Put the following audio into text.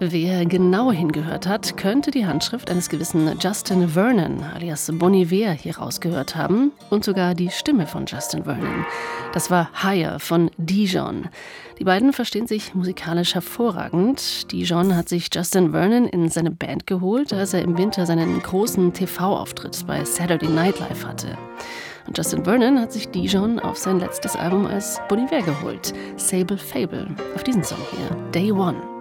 Wer genau hingehört hat, könnte die Handschrift eines gewissen Justin Vernon alias Bon Iver hier rausgehört haben und sogar die Stimme von Justin Vernon. Das war Higher von Dijon. Die beiden verstehen sich musikalisch hervorragend. Dijon hat sich Justin Vernon in seine Band geholt, als er im Winter seinen großen TV-Auftritt bei Saturday Night Live hatte. Und Justin Vernon hat sich Dijon auf sein letztes Album als Bon Iver geholt, Sable Fable, auf diesen Song hier, Day One.